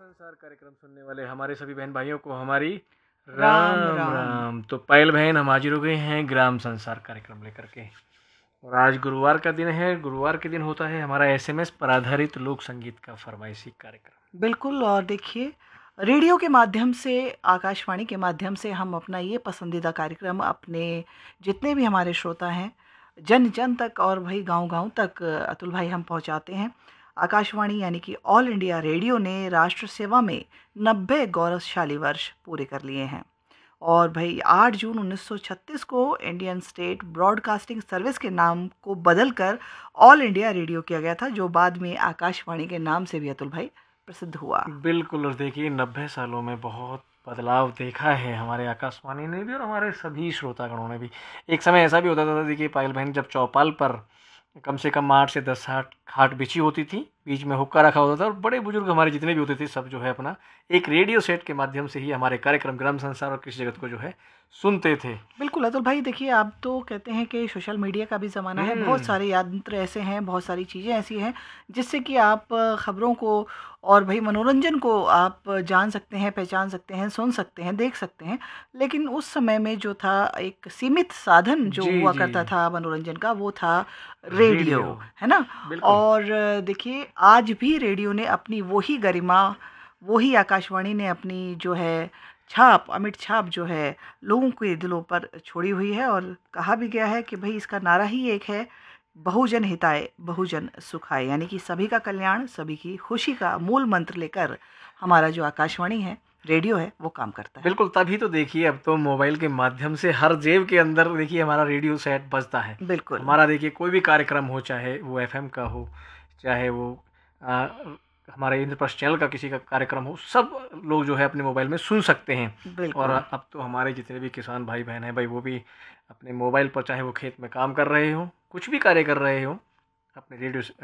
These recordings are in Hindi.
संसार कार्यक्रम सुनने वाले हमारे सभी बहन भाइयों को हमारी राम राम राम। राम। तो पायल बहन हम हाजिर हो गए हैं ग्राम संसार कार्यक्रम लेकर के। और आज गुरुवार का दिन है। गुरुवार के दिन होता है हमारा एसएमएस पर आधारित लोक संगीत का फरमाइशी कार्यक्रम। बिल्कुल। और देखिए, रेडियो के माध्यम से, आकाशवाणी के माध्यम से हम अपना ये पसंदीदा कार्यक्रम अपने जितने भी हमारे श्रोता हैं, जन जन तक और भाई गांव-गांव तक अतुल भाई हम पहुंचाते हैं। आकाशवाणी यानी कि ऑल इंडिया रेडियो ने राष्ट्र सेवा में 90 गौरवशाली वर्ष पूरे कर लिए हैं। और भाई 8 जून 1936 को इंडियन स्टेट ब्रॉडकास्टिंग सर्विस के नाम को बदलकर ऑल इंडिया रेडियो किया गया था, जो बाद में आकाशवाणी के नाम से भी अतुल भाई प्रसिद्ध हुआ। बिल्कुल। और देखिए 90 सालों में बहुत बदलाव देखा है हमारे आकाशवाणी ने भी और हमारे सभी श्रोतागणों ने भी। एक समय ऐसा भी होता था, देखिए पायल बहन, जब चौपाल पर कम से कम 8 से 10 खाट बिछी होती थी, बीच में हुक्का रखा होता था और बड़े बुजुर्ग हमारे जितने भी होते थे सब जो है अपना एक रेडियो सेट के माध्यम से ही हमारे कार्यक्रम ग्राम संसार और कृषि जगत को जो है सुनते थे। बिल्कुल अतुल भाई, देखिए आप तो कहते हैं कि सोशल मीडिया का भी ज़माना है, बहुत सारे यंत्र ऐसे हैं, बहुत सारी चीज़ें ऐसी हैं जिससे कि आप खबरों को और भाई मनोरंजन को आप जान सकते हैं, पहचान सकते हैं, सुन सकते हैं, देख सकते हैं। लेकिन उस समय में जो था एक सीमित साधन जो जी हुआ जी। करता था मनोरंजन का, वो था रेडियो, रेडियो। है ना। बिल्कुल। और देखिए आज भी रेडियो ने अपनी वही गरिमा, वही आकाशवाणी ने अपनी जो है छाप, अमिट छाप जो है लोगों के दिलों पर छोड़ी हुई है। और कहा भी गया है कि भाई इसका नारा ही एक है, बहुजन हिताय बहुजन सुखाय, यानी कि सभी का कल्याण, सभी की खुशी का मूल मंत्र लेकर हमारा जो आकाशवाणी है, रेडियो है, वो काम करता है। बिल्कुल। तभी तो देखिए अब तो मोबाइल के माध्यम से हर जेब के अंदर देखिए हमारा रेडियो सेट बजता है। बिल्कुल हमारा देखिए कोई भी कार्यक्रम हो, चाहे वो एफएम का हो, चाहे वो आ, हमारे इंद्रप्रस्थ चैनल का किसी का कार्यक्रम हो, सब लोग जो है अपने मोबाइल में सुन सकते हैं। और बिल्कुल अब तो हमारे जितने भी किसान भाई बहन हैं भाई, वो भी अपने मोबाइल पर, चाहे वो खेत में काम कर रहे हो, कुछ भी कार्य कर रहे हो, अपने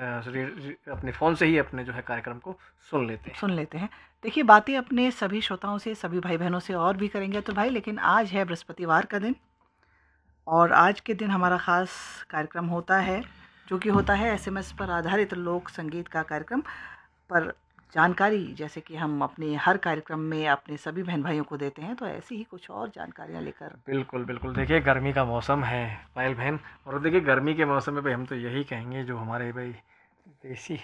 अपने फ़ोन से ही अपने जो है कार्यक्रम को सुन लेते हैं। देखिए, बातें अपने सभी श्रोताओं से, सभी भाई बहनों से और भी करेंगे तो भाई, लेकिन आज है बृहस्पतिवार का दिन और आज के दिन हमारा ख़ास कार्यक्रम होता है, जो कि होता है एसएमएस पर आधारित लोक संगीत का कार्यक्रम। पर जानकारी जैसे कि हम अपने हर कार्यक्रम में अपने सभी बहन भाइयों को देते हैं, तो ऐसी ही कुछ और जानकारियां लेकर। बिल्कुल बिल्कुल। देखिए गर्मी का मौसम है पायल बहन, और देखिए गर्मी के मौसम में भाई हम तो यही कहेंगे, जो हमारे भाई देसी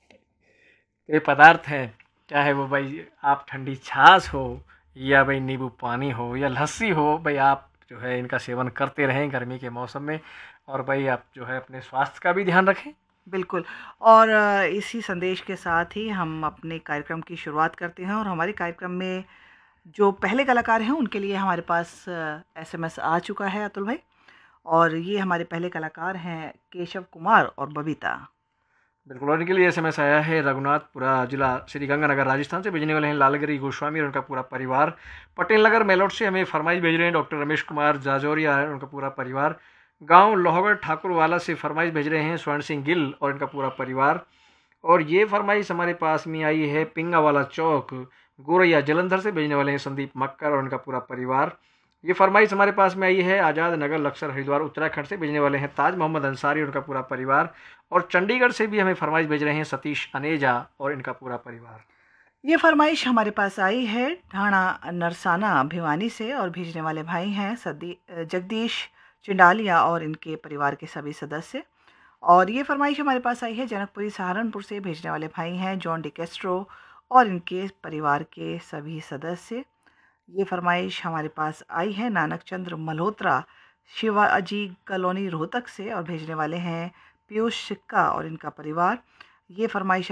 पेय पदार्थ हैं, चाहे वो भाई आप ठंडी छाछ हो या भाई नींबू पानी हो या लस्सी हो, भाई आप जो है इनका सेवन करते रहें गर्मी के मौसम में। और भाई आप जो है अपने स्वास्थ्य का भी ध्यान रखें। बिल्कुल। और इसी संदेश के साथ ही हम अपने कार्यक्रम की शुरुआत करते हैं। और हमारे कार्यक्रम में जो पहले कलाकार हैं, उनके लिए हमारे पास एसएमएस आ चुका है अतुल भाई। और ये हमारे पहले कलाकार हैं केशव कुमार और बबीता। बिल्कुल। और इनके लिए एसएमएस आया है रघुनाथपुरा जिला श्री गंगानगर राजस्थान से। भेजने वाले हैं लालगिरी गोस्वामी और उनका पूरा परिवार। पटेल नगर मेलोट से हमें फरमाइश भेज रहे हैं डॉक्टर रमेश कुमार जाजौरिया और उनका पूरा परिवार। गांव लोहगढ़ ठाकुरवाला से फरमाइश भेज रहे हैं स्वर्ण सिंह गिल और इनका पूरा परिवार। और ये फरमाइश हमारे पास में आई है पिंगावाला चौक गोरैया जलंधर से। भेजने वाले हैं संदीप मक्कर और उनका पूरा परिवार। ये फरमाइश हमारे पास में आई है आज़ाद नगर लक्सर हरिद्वार उत्तराखंड से। भेजने वाले हैं ताज मोहम्मद अंसारी और उनका पूरा परिवार। और चंडीगढ़ से भी हमें फरमाइश भेज रहे हैं सतीश अनेजा और इनका पूरा परिवार। ये फरमाइश हमारे पास आई है ढाणा नरसाना भिवानी से और भेजने वाले भाई हैं जगदीश चिंडालिया और इनके परिवार के सभी सदस्य। और ये फरमाइश हमारे पास आई है जनकपुरी सहारनपुर से। भेजने वाले भाई हैं जॉन डिकेस्ट्रो और इनके परिवार के सभी सदस्य। ये फरमाइश हमारे पास आई है नानक चंद्र मल्होत्रा शिवाजी कॉलोनी रोहतक से और भेजने वाले हैं पीयूष सिक्का और इनका परिवार। ये फरमाइश